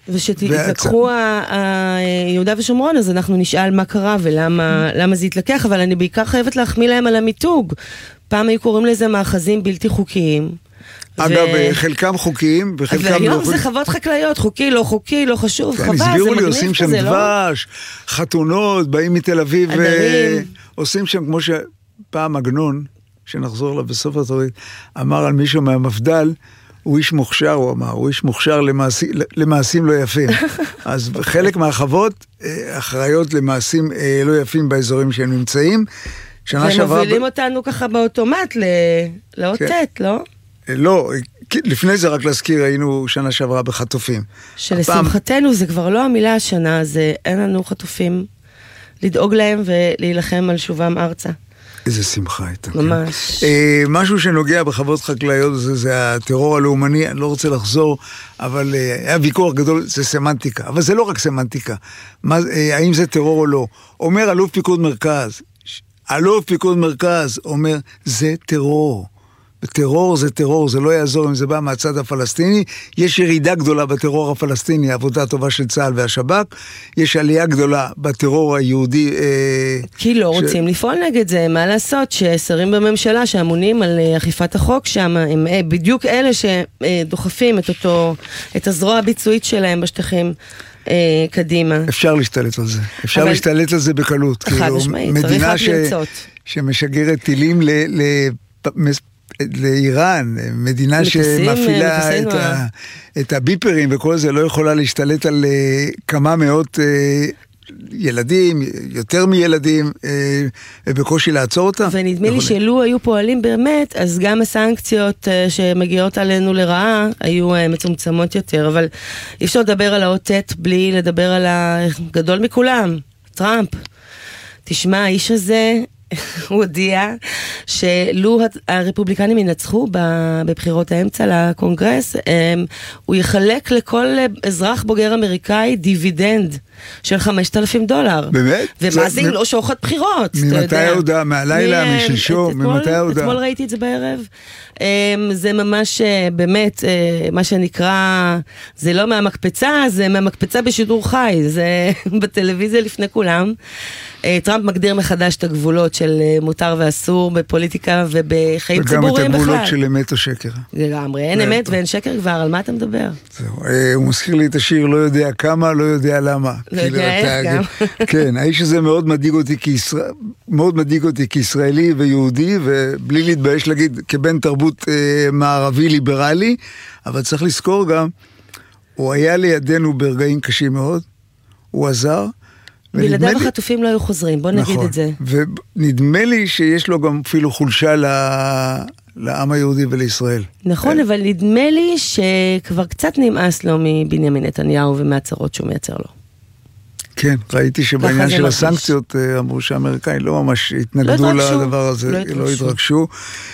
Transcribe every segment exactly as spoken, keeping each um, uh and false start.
ושתתלקחו יהודה ושומרון, אז אנחנו נשאל מה קרה ולמה למה זה יתלקח, אבל אני בעיקר חייבת להחמיא להם על המיתוג. פעם היו קוראים לזה מאחזים בלתי חוקיים. אגב, חלקם חוקיים, וחלקם לא חוקיים. והיום זה חוות חקלאיות, חוקי, לא חוקי, לא חשוב, חווה, זה מגניב כזה, לא? הסבירו לי, עושים שם דבש, חתונות, באים מתל אביב, ועושים שם, כמו שפעם עגנון, שנחזור לה בסוף התורית, אמר על מישהו מהמפדל, הוא איש מוכשר, הוא אמר, הוא איש מוכשר למעשים, למעשים לא יפים. אז חלק מהחוות אחראיות למעשים לא יפים באזורים שהם נמצאים. והם מובילים אותנו ככה באוטומט לאותת, לא? לא, לפני זה רק להזכיר, היינו שנה שעברה בחטופים. שלשמחתנו זה כבר לא המילה השנה, זה אין לנו חטופים לדאוג להם ולהילחם על שובם ארצה. איזה שמחה הייתה. ממש. משהו שנוגע בחוות חקלאיות, זה הטרור הלאומני, אני לא רוצה לחזור, אבל היה ויכוח גדול, זה סמנטיקה. אבל זה לא רק סמנטיקה. האם זה טרור או לא? אומר אלוף פיקוד מרכז, אלוף פיקוד מרכז אומר, זה טרור. טרור זה טרור, זה לא יעזור אם זה בא מהצד הפלסטיני. יש ירידה גדולה בטרור הפלסטיני, עבודה טובה של צה"ל והשב"כ. יש עלייה גדולה בטרור היהודי. כי לא ש... רוצים לפעול נגד זה. מה לעשות ששרים בממשלה שאמונים על אכיפת החוק שם, הם בדיוק אלה שדוחפים את אותו, את הזרוע הביצועית שלהם בשטחים קדימה. אפשר להשתלט על זה. אפשר אבל... להשתלט על זה בקלות. חד משמעית, צריך רק ש... לרצות. שמשגרת טילים ל... ל... לאיראן, מדינה שמפעילה את, ה, את הביפרים וכל זה, לא יכולה להשתלט על uh, כמה מאות uh, ילדים, יותר מילדים, uh, בקושי לעצור אותה. ונדמה לי שלו היו פועלים באמת, אז גם הסנקציות uh, שמגיעות עלינו לרעה, היו uh, מצומצמות יותר, אבל אי אפשר לדבר על האותת בלי לדבר על הגדול מכולם, טראמפ. תשמע, האיש הזה... הוא הודיע שלו הרפובליקנים ינצחו בבחירות האמצע לקונגרס, הוא יחלק לכל אזרח בוגר אמריקאי דיבידנד של חמשת אלפים דולר. באמת? ומה זה אם לא שוחד בחירות? ממתי ההודעה? מהלילה, משלשום? ממתי ההודעה? אתמול ראיתי את זה בערב. זה ממש באמת, מה שנקרא, זה לא מהמקפצה, זה מהמקפצה בשידור חי, זה בטלוויזיה לפני כולם. טראמפ מגדיר מחדש את הגבולות של מותר ואסור בפוליטיקה ובחיים ציבוריים בכלל. וגם את הגבולות של אמת או שקר. לגמרי, אין אמת ואין שקר כבר, על מה אתה מדבר? זהו, הוא מזכיר לי את השיר, לא יודע כמה, לא יודע למה. לא יודע איך גם. כן, האיש הזה מאוד מדאיג אותי כישראל, מאוד מדאיג אותי כישראלי ויהודי, ובלי להתבייש להגיד כבן תרבות מערבי ליברלי, אבל צריך לזכור גם, הוא היה לידינו ברגעים קשים מאוד, הוא עזר, בלעדיו החטופים לא היו חוזרים, בוא נגיד את זה. ונדמה לי שיש לו גם אפילו חולשה לעם היהודי ולישראל. נכון, אבל נדמה לי שכבר קצת נמאס לו מבנימין נתניהו ומהצרות שהוא מייצר לו. כן, ראיתי שבעניין של הסנקציות אמרו שהאמריקאים לא ממש התנגדו לדבר הזה, לא התרגשו.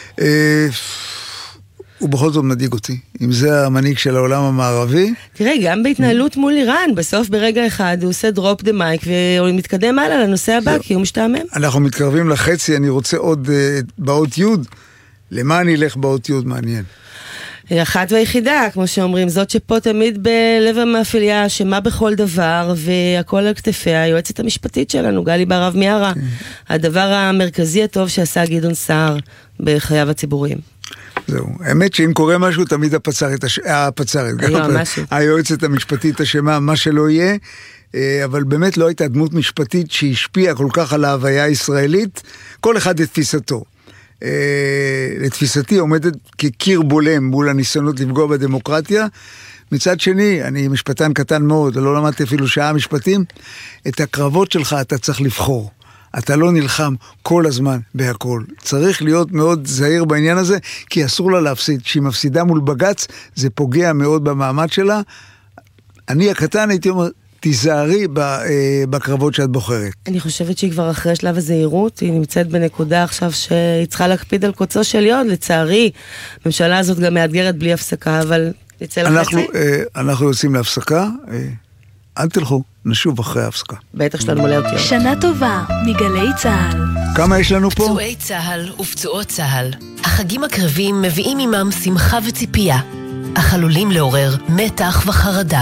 הוא בכל זאת מדאיג אותי, אם זה המנהיג של העולם המערבי. תראה, גם בהתנהלות מול איראן, בסוף ברגע אחד הוא עושה דרופ דה מייק, והוא מתקדם הלאה לנושא הבא, כי הוא משתעמם. אנחנו מתקרבים לחצי, אני רוצה עוד באות יוד. למה אני אלך באות יוד? מעניין. אחת והיחידה, כמו שאומרים, זאת שפה תמיד בלב המאפליה, שמה בכל דבר, והכל על כתפיה, היועצת המשפטית שלנו, גלי בהרב מיארה. הדבר המרכזי הטוב שעשה גדעון סער בחייו הציבוריים. זהו. האמת שאם קורה משהו, תמיד הפצרת, הפצרת, היועצת המשפטית השמה, מה שלא יהיה, אבל באמת לא הייתה דמות משפטית שהשפיעה כל כך על ההוויה הישראלית, כל אחד לתפיסתו. לתפיסתי עומדת כקיר בולם מול הניסיונות לפגוע בדמוקרטיה. מצד שני, אני משפטן קטן מאוד, לא למדתי אפילו שעה משפטים, את הקרבות שלך אתה צריך לבחור. אתה לא נלחם כל הזמן בהכל. צריך להיות מאוד זהיר בעניין הזה, כי אסור לה להפסיד. כשהיא מפסידה מול בגץ, זה פוגע מאוד במעמד שלה. אני הקטן הייתי אומר, תיזהרי בקרבות שאת בוחרת. אני חושבת שהיא כבר אחרי שלב הזהירות, היא נמצאת בנקודה עכשיו שהיא צריכה להקפיד על קוצו של יוד, לצערי. הממשלה הזאת גם מאתגרת בלי הפסקה, אבל יצא לחצי. אנחנו יוצאים להפסקה, אל תלכו, נשוב אחרי ההפסקה. בטח שלנו מלא אותי. שנה טובה, מגלי צהל. כמה יש לנו פה? פצועי צהל ופצועות צהל. החגים הקרבים מביאים עמם שמחה וציפייה, אך עלולים לעורר מתח וחרדה.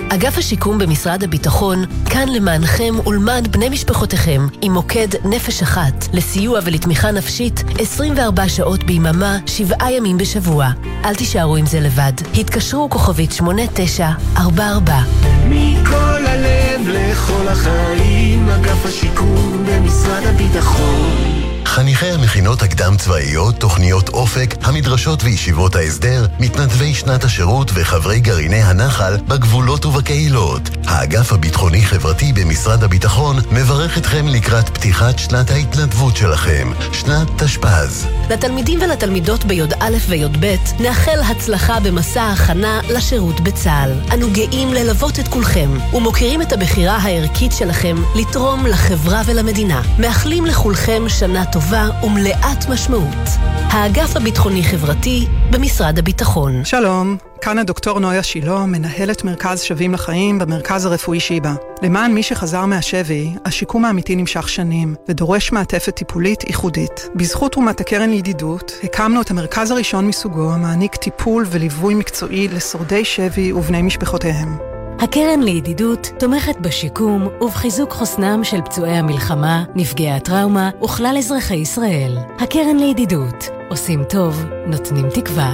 אגף השיקום במשרד הביטחון כאן למענכם ולמען בני משפחותיכם עם מוקד נפש אחת לסיוע ולתמיכה נפשית עשרים וארבע שעות ביממה, שבעה ימים בשבוע. אל תישארו עם זה לבד. התקשרו כוכבית שמונה תשע ארבע ארבע. מכל הלב לכל החיים, אגף השיקום במשרד הביטחון. חניכי המכינות הקדם צבאיות, תוכניות אופק, המדרשות וישיבות ההסדר, מתנדבי שנת השירות וחברי גרעיני הנחל בגבולות ובקהילות. האגף הביטחוני חברתי במשרד הביטחון מברך אתכם לקראת פתיחת שנת ההתנדבות שלכם, שנת תשפ"ז. לתלמידים ולתלמידות ביוד א' ויוד ב' נאחל הצלחה במסע ההכנה לשירות בצה"ל. אנו גאים ללוות את כולכם ומוקירים את הבחירה הערכית שלכם לתרום לחברה ולמדינה. מאחלים לכולכם שנה טובה ומלאת משמעות. האגף הביטחוני חברתי במשרד הביטחון. שלום, כאן הדוקטור נויה שילה, מנהלת מרכז שווים לחיים במרכז הרפואי שיבא. למען מי שחזר מהשבי, השיקום האמיתי נמשך שנים ודורש מעטפת טיפולית ייחודית. בזכות תרומת הקרן לידידות, הקמנו את המרכז הראשון מסוגו המעניק טיפול וליווי מקצועי לשורדי שבי ובני משפחותיהם. הקרן לידידות תומכת בשיקום ובחיזוק חוסנם של פצועי המלחמה, נפגעי הטראומה וכלל אזרחי ישראל. הקרן לידידות, עושים טוב, נותנים תקווה.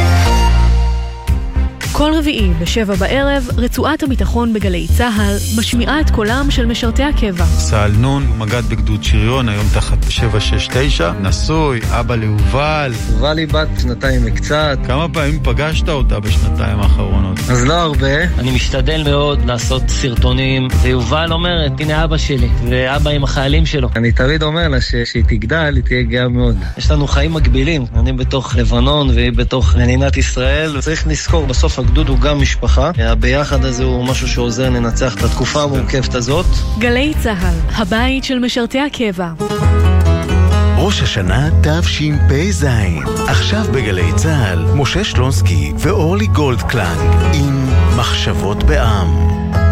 כל רביעי בשבע בערב, רצועת הביטחון בגלי צהל משמיעה את קולם של משרתי הקבע. סל נון, מגד בגדוד שריון, היום תחת שבע שש תשע, נשוי, אבא ליובל. יובל היא בת שנתיים וקצת. כמה פעמים פגשת אותה בשנתיים האחרונות? אז לא הרבה. אני משתדל מאוד לעשות סרטונים, ויובל אומרת, הנה אבא שלי, ואבא עם החיילים שלו. אני תמיד אומר לה שהיא תגדל, היא תהיה גאה מאוד. יש לנו חיים מקבילים, אני בתוך לבנון והיא בתוך מדינת ישראל. צריך לזכור, בסוף הגדוד הוא גם משפחה. הביחד הזה הוא משהו שעוזר לנצח את התקופה המורכבת הזאת. גלי צהל, הבית של משרתי הקבע. ראש השנה תשפ"ז. עכשיו בגלי צהל, משה שלונסקי ואורלי גולדקלנג עם מחשבות בעם.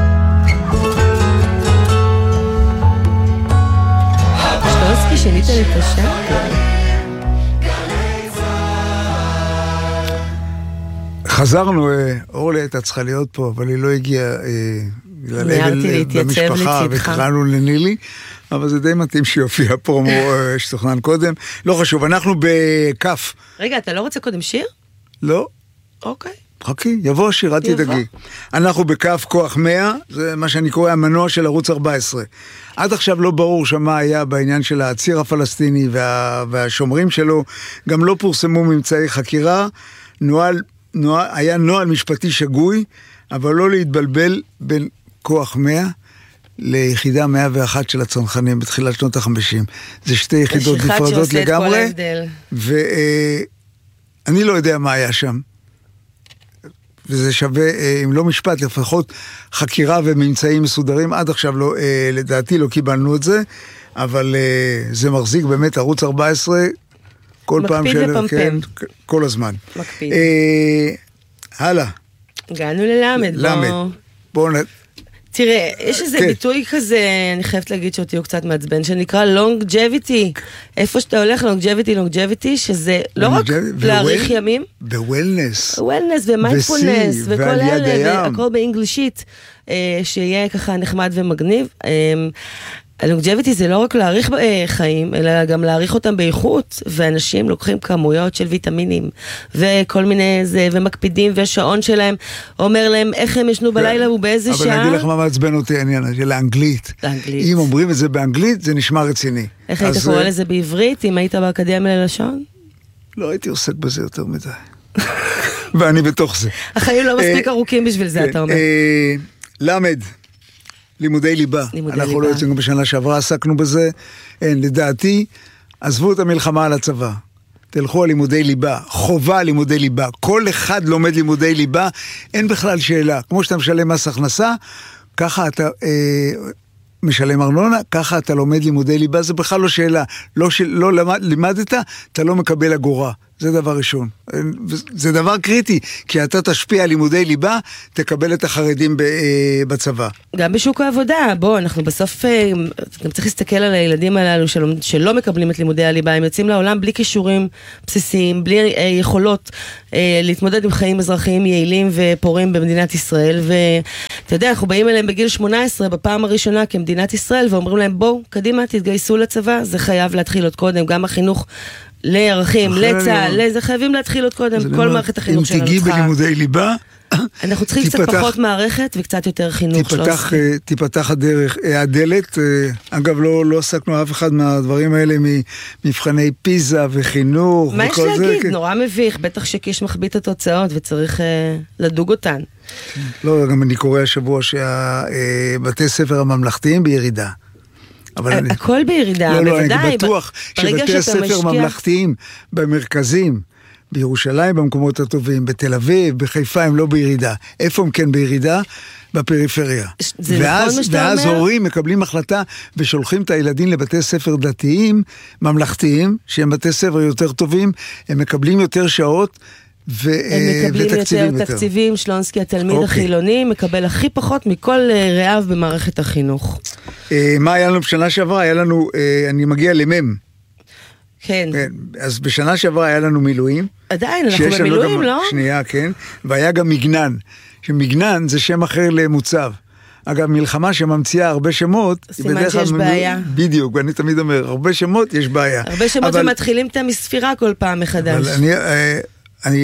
שלונסקי, שנית לי את השעה. חזרנו, אורלי הייתה צריכה להיות פה, אבל היא לא הגיעה בגלל אבל במשפחה, וקראנו לנילי, אבל זה די מתאים שיופיע פרומו שתוכנן קודם. לא חשוב, אנחנו בכף. רגע, אתה לא רוצה קודם שיר? לא. אוקיי. חכי, יבוא השיר, אל תדאגי. אנחנו בכף כוח מאה, זה מה שאני קורא המנוע של ערוץ ארבע עשרה. עד עכשיו לא ברור שמה היה בעניין של הציר הפלסטיני וה, והשומרים שלו, גם לא פורסמו ממצאי חקירה, נוהל נוהל, היה נוהל משפטי שגוי, אבל לא להתבלבל בין כוח מאה ליחידה מאה ואחת של הצנחנים בתחילת שנות ה-חמישים. זה שתי יחידות נפרדות לגמרי, ואני לא יודע מה היה שם. וזה שווה, אם לא משפט, לפחות חקירה וממצאים מסודרים. עד עכשיו לא, לדעתי לא קיבלנו את זה, אבל זה מחזיק באמת ערוץ ארבע עשרה, כל פעם של... כן, כל הזמן. מקפיד. אה, הלאה. הגענו ללמד. למד. בואו נ... תראה, יש איזה כן. ביטוי כזה, אני חייבת להגיד שאותי הוא קצת מעצבן, שנקרא longevity. איפה שאתה הולך, longevity, longevity, שזה לא רק להאריך ימים. ו-wellness. wellness ו-mindfulness, וכל אלה, והכל באנגלישית, שיהיה ככה נחמד ומגניב. הלונג'ביטי זה לא רק להאריך חיים, אלא גם להאריך אותם באיכות, ואנשים לוקחים כמויות של ויטמינים, וכל מיני זה, ומקפידים, והשעון שלהם אומר להם איך הם ישנו בלילה ובאיזה שעה. אבל אני אגיד לך מה מעצבן אותי העניין, של האנגלית. לאנגלית. אם אומרים את זה באנגלית, זה נשמע רציני. איך היית קורא לזה בעברית, אם היית באקדמיה ללשון? לא הייתי עוסק בזה יותר מדי. ואני בתוך זה. החיים לא מספיק ארוכים בשביל זה, אתה אומר. למד. לימודי ליבה. לימודי אנחנו ליבה. לא יוצאים בשנה שעברה, עסקנו בזה. אין, לדעתי, עזבו את המלחמה על הצבא. תלכו על לימודי ליבה. חובה לימודי ליבה. כל אחד לומד לימודי ליבה. אין בכלל שאלה. כמו שאתה משלם מס הכנסה, ככה אתה אה, משלם ארנונה, ככה אתה לומד לימודי ליבה. זה בכלל לא שאלה. לא, של, לא למד, לימדת, אתה לא מקבל אגורה. זה דבר ראשון. זה דבר קריטי, כי אתה תשפיע על לימודי ליבה, תקבל את החרדים בצבא. גם בשוק העבודה, בוא, אנחנו בסוף, גם צריך להסתכל על הילדים הללו של, שלא מקבלים את לימודי הליבה, הם יוצאים לעולם בלי כישורים בסיסיים, בלי יכולות להתמודד עם חיים אזרחיים יעילים ופורים במדינת ישראל, ואתה יודע, אנחנו באים אליהם בגיל שמונה עשרה, בפעם הראשונה כמדינת ישראל, ואומרים להם, בואו, קדימה, תתגייסו לצבא, זה חייב להתחיל עוד קודם, גם החינוך לערכים, לצה"ל, זה חייבים להתחיל עוד קודם, כל מערכת החינוך שלנו צריכה. אם תגיעי בלימודי ליבה, אנחנו צריכים קצת פחות מערכת וקצת יותר חינוך. תיפתח הדרך, הדלת, אגב לא עסקנו אף אחד מהדברים האלה ממבחני פיזה וחינוך. מה יש להגיד? נורא מביך, בטח שקיש מחביא את התוצאות וצריך לדוג אותן. לא, גם אני קורא השבוע שהבתי ספר הממלכתיים בירידה. הכל בירידה, לא, לא, אני בטוח שבתי הספר ממלכתיים במרכזים, בירושלים במקומות הטובים, בתל אביב, בחיפה הם לא בירידה. איפה הם כן בירידה? בפריפריה. ואז, ואז הורים מקבלים החלטה ושולחים את הילדים לבתי ספר דתיים, ממלכתיים, שהם בתי ספר יותר טובים, הם מקבלים יותר שעות, ו- הם מקבלים יותר תקציבים. שלונסקי התלמיד okay. החילוני מקבל הכי פחות מכל רעב במערכת החינוך. Uh, מה היה לנו בשנה שעברה? היה לנו, uh, אני מגיע למם. כן. כן. אז בשנה שעברה היה לנו מילואים. עדיין, אנחנו במילואים, גם, לא? שנייה, כן. והיה גם מגנן. שמגנן זה שם אחר למוצב. אגב, מלחמה שממציאה הרבה שמות, סימן שיש בעיה. בדיוק, ואני תמיד אומר, הרבה שמות יש בעיה. הרבה שמות אבל... ומתחילים את המספירה כל פעם מחדש. אבל אני... Uh, אני,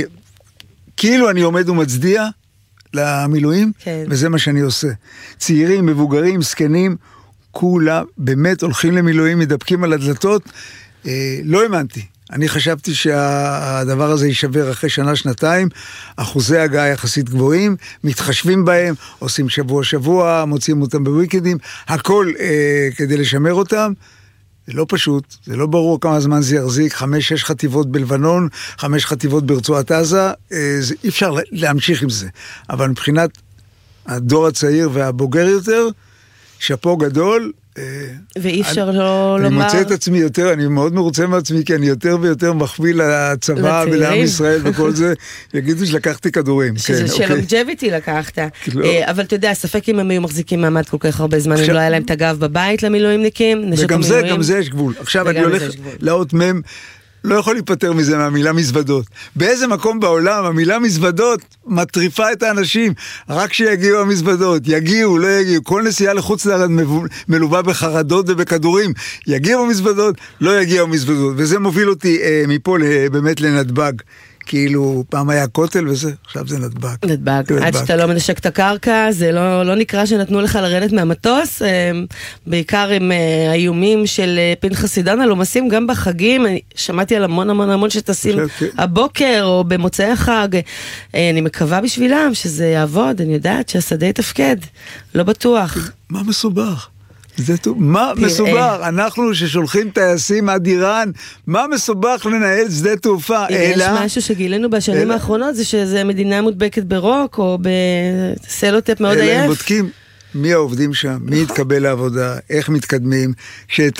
כאילו אני עומד ומצדיע למילואים, כן. וזה מה שאני עושה. צעירים, מבוגרים, סקנים, כולה באמת הולכים למילואים, מדפקים על הדלתות, אה, לא האמנתי. אני חשבתי שהדבר הזה יישבר אחרי שנה, שנתיים, אחוזי הגעה יחסית גבוהים, מתחשבים בהם, עושים שבוע שבוע, מוצאים אותם בוויקדים, הכל אה, כדי לשמר אותם, זה לא פשוט, זה לא ברור כמה זמן זה יחזיק, חמש, שש חטיבות בלבנון, חמש חטיבות ברצועת עזה, זה, אי אפשר להמשיך עם זה. אבל מבחינת הדור הצעיר והבוגר יותר, שפו גדול, ואי אפשר לא לומר... אני מוצא את עצמי יותר, אני מאוד מרוצה מעצמי, כי אני יותר ויותר מחביא לצבא ולעם ישראל וכל זה, יגידו שלקחתי כדורים. שזה שלונג'ביטי לקחת. אבל אתה יודע, ספק אם הם היו מחזיקים מעמד כל כך הרבה זמן, אם לא היה להם את הגב בבית למילואימניקים, וגם זה, גם זה יש גבול. עכשיו אני הולך לאות מם, לא יכול להיפטר מזה מהמילה מזוודות. באיזה מקום בעולם המילה מזוודות מטריפה את האנשים, רק שיגיעו המזוודות, יגיעו, לא יגיעו, כל נסיעה לחוץ לארץ מלווה בחרדות ובכדורים, יגיעו המזוודות, לא יגיעו המזוודות, וזה מוביל אותי אה, מפה באמת לנתב"ג. כאילו, פעם היה כותל וזה, עכשיו זה נתב"ג. נתב"ג. עד שאתה לא מנשק את הקרקע, זה לא, לא נקרא שנתנו לך לרדת מהמטוס, בעיקר עם האיומים של פנחס עידן הלומסים, גם בחגים, אני שמעתי על המון המון המון שטסים הבוקר או במוצאי החג, אני מקווה בשבילם שזה יעבוד, אני יודעת שהשדה יתפקד, לא בטוח. מה מסובך? זה טוב. מה מסובך? אנחנו ששולחים טייסים עד איראן, מה מסובך לנהל שדה תעופה? יש משהו שגילינו בשנים האחרונות, זה שזה מדינה מודבקת ברוק, או בסלוטפ מאוד עייף. הם בודקים מי העובדים שם, מי יתקבל לעבודה, איך מתקדמים, שאת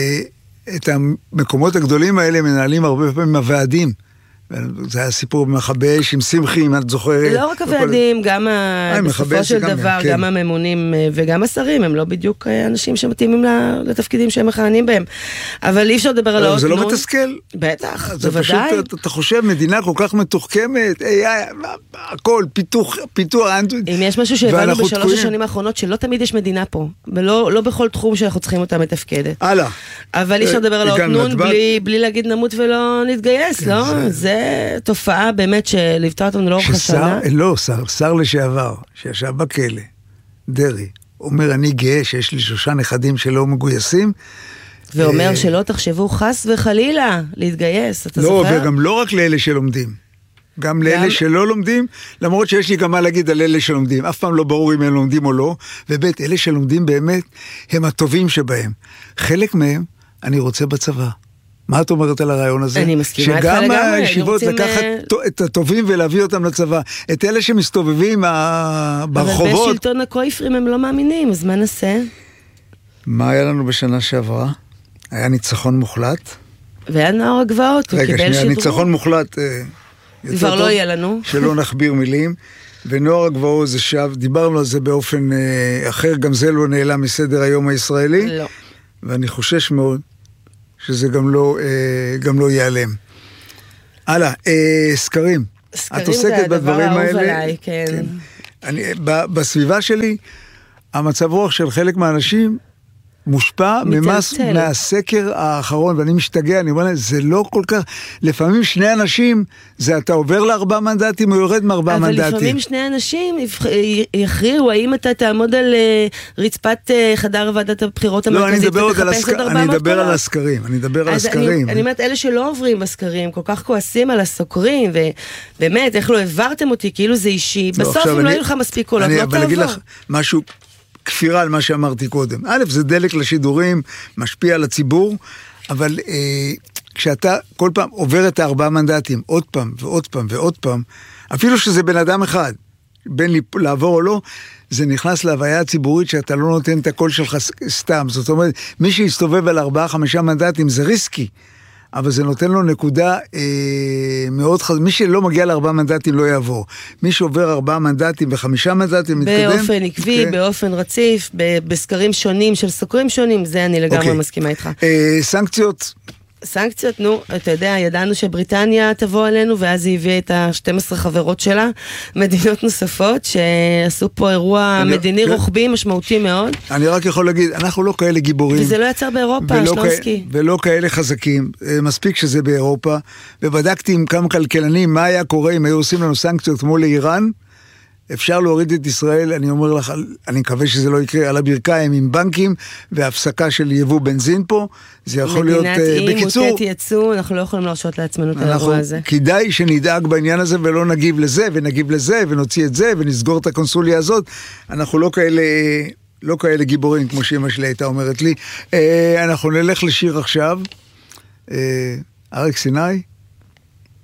המקומות הגדולים האלה מנהלים הרבה פעמים הוועדים. זה היה סיפור במכבי אש עם שמחי, אם את זוכרת. לא רק הוועדים, גם בסופו של דבר, גם הממונים וגם השרים, הם לא בדיוק אנשים שמתאימים לתפקידים שהם מכהנים בהם. אבל אי אפשר לדבר על העוד זה לא מתסכל. בטח, בוודאי. אתה חושב, מדינה כל כך מתוחכמת, הכל, פיתוח, פיתוח. אם יש משהו שהבנו בשלוש השנים האחרונות, שלא תמיד יש מדינה פה, ולא בכל תחום שאנחנו צריכים אותה מתפקדת. הלאה. אבל אי אפשר לדבר על העוד נון, בלי להגיד נמות ולא נתגייס, לא? זה תופעה באמת שליוותה אותנו לאורך השנה. לא, שר, שר לשעבר, שישב בכלא, דרי, אומר, אני גאה שיש לי שלושה נכדים שלא מגויסים. ואומר שלא תחשבו חס וחלילה להתגייס, אתה זוכר? לא, וגם לא רק לאלה שלומדים. גם לאלה שלא לומדים, למרות שיש לי גם מה להגיד על אלה שלומדים. אף פעם לא ברור אם הם לומדים או לא, ובית, אלה שלומדים באמת, הם הטובים שבהם. חלק מהם, אני רוצה בצבא. מה את אומרת על הרעיון הזה? אני מסכימה איתך לגמרי. שגם הישיבות לקחת את הטובים ולהביא אותם לצבא. את אלה שמסתובבים ברחובות. אבל בשלטון הקויפרים הם לא מאמינים, אז מה נעשה? מה היה לנו בשנה שעברה? היה ניצחון מוחלט. והיה נוער הגבעות, הוא קיבל שדרוג. רגע, שנייה, ניצחון מוחלט. כבר לא יהיה לנו. שלא נכביר מילים. ונוער הגבעות זה שב, דיברנו על זה באופן אחר, גם זה לא נעלם מסדר היום הישראלי. לא. ואני חושש מאוד שזה גם לא, גם לא ייעלם. הלאה, סקרים. סקרים זה הדבר האהוב עליי, כן. כן. אני, בסביבה שלי, המצב רוח של חלק מהאנשים מושפע ממש מהסקר האחרון, ואני משתגע, אני אומר, זה לא כל כך, לפעמים שני אנשים, זה אתה עובר לארבע מנדטים, או יורד מארבע מנדטים. אבל לפעמים שני אנשים יכריעו, האם אתה תעמוד על רצפת חדר ועדת הבחירות המרכזית, ותחפש עוד ארבע מאות קולות. אני מדבר על הסקרים, אני מדבר על הסקרים. אני אומרת, אלה שלא עוברים בסקרים, כל כך כועסים על הסוקרים, ובאמת, איך לא העברתם אותי, כאילו זה אישי, בסוף אם לא יהיו לך מספיק קולות, לא תעבור. אני אגיד לך משהו כפירה על מה שאמרתי קודם. א', זה דלק לשידורים, משפיע על הציבור, אבל אה, כשאתה כל פעם עובר את הארבעה מנדטים, עוד פעם ועוד פעם ועוד פעם, אפילו שזה בן אדם אחד, בין לעבור או לא, זה נכנס להוויה הציבורית שאתה לא נותן את הקול שלך סתם. זאת אומרת, מי שיסתובב על ארבעה, חמישה מנדטים זה ריסקי, אבל זה נותן לו נקודה אה, מאוד חזק. מי שלא מגיע לארבעה מנדטים לא יעבור. מי שעובר ארבעה מנדטים וחמישה מנדטים מתקדם. באופן עקבי, okay. באופן רציף, בסקרים שונים של סוקרים שונים, זה אני לגמרי okay. מסכימה איתך. אה, סנקציות? סנקציות, נו, אתה יודע, ידענו שבריטניה תבוא עלינו, ואז היא הביאה את ה-שתים עשרה חברות שלה, מדינות נוספות, שעשו פה אירוע אני, מדיני כן. רוחבי משמעותי מאוד. אני רק יכול להגיד, אנחנו לא כאלה גיבורים. וזה לא יצר באירופה, שלונסקי. כ... ולא כאלה חזקים, מספיק שזה באירופה, ובדקתי עם כמה כלכלנים, מה היה קורה אם היו עושים לנו סנקציות כמו לאיראן, אפשר להוריד את ישראל, אני אומר לך, אני מקווה שזה לא יקרה, על הברכיים עם בנקים, והפסקה של יבוא בנזין פה, זה יכול להיות, מדינת אי, מוטט יצוא, אנחנו לא יכולים להרשות לעצמנו את האירוע הזה. כדאי שנדאג בעניין הזה, ולא נגיב לזה, ונגיב לזה, ונוציא את זה, ונסגור את הקונסוליה הזאת, אנחנו לא כאלה, לא כאלה גיבורים, כמו שאמא שלי הייתה אומרת לי. אנחנו נלך לשיר עכשיו, אריק סיני,